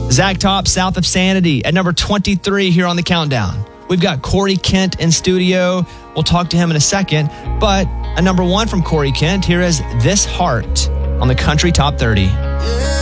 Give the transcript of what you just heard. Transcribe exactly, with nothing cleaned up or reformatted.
Zach Top, South of Sanity, at number twenty-three here on the countdown. We've got Corey Kent in studio. We'll talk to him in a second. But a number one from Corey Kent, here is This Heart on the Country Top thirty. Yeah.